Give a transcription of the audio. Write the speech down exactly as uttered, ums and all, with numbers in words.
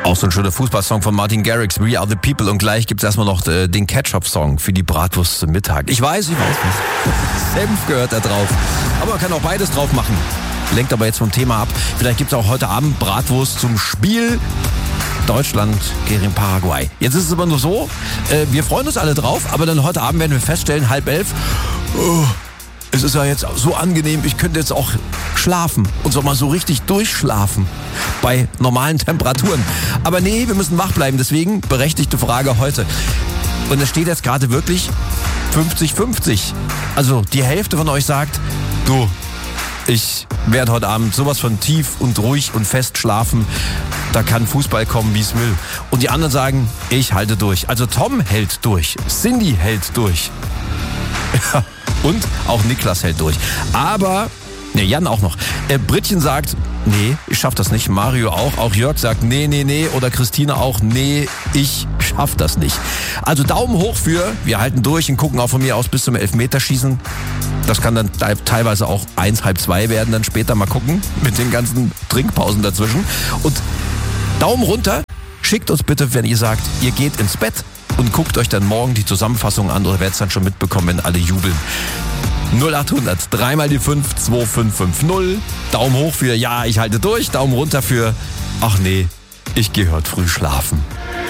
Auch so ein schöner Fußballsong von Martin Garrix, We Are The People. Und gleich gibt's erstmal noch äh, den Ketchup-Song für die Bratwurst zum Mittag. Ich weiß, ich weiß nicht. Senf gehört da drauf. Aber man kann auch beides drauf machen. Lenkt aber jetzt vom Thema ab. Vielleicht gibt's auch heute Abend Bratwurst zum Spiel Deutschland gegen Paraguay. Jetzt ist es aber nur so, äh, wir freuen uns alle drauf, aber dann heute Abend werden wir feststellen, halb elf, oh, es ist ja jetzt so angenehm, ich könnte jetzt auch schlafen und so mal so richtig durchschlafen bei normalen Temperaturen. Aber nee, wir müssen wach bleiben, deswegen berechtigte Frage heute. Und es steht jetzt gerade wirklich fünfzig fünfzig. Also die Hälfte von euch sagt, du, ich werde heute Abend sowas von tief und ruhig und fest schlafen. Da kann Fußball kommen, wie es will. Und die anderen sagen, ich halte durch. Also Tom hält durch, Cindy hält durch. Ja, und auch Niklas hält durch. Aber, ne, Jan auch noch. Äh, Brittchen sagt, nee, ich schaff das nicht. Mario auch. Auch Jörg sagt, nee, nee, nee. Oder Christine auch, nee, ich schaff das nicht. Also Daumen hoch für, wir halten durch und gucken auch von mir aus bis zum Elfmeterschießen. Das kann dann teilweise auch eins, halb zwei werden, dann später mal gucken, mit den ganzen Trinkpausen dazwischen. Und Daumen runter, schickt uns bitte, wenn ihr sagt, ihr geht ins Bett und guckt euch dann morgen die Zusammenfassung an oder werdet es dann schon mitbekommen, wenn alle jubeln. null acht hundert, dreimal die fünf, zwei fünf fünf null. Daumen hoch für, ja, ich halte durch. Daumen runter für, ach nee, ich gehe heute früh schlafen.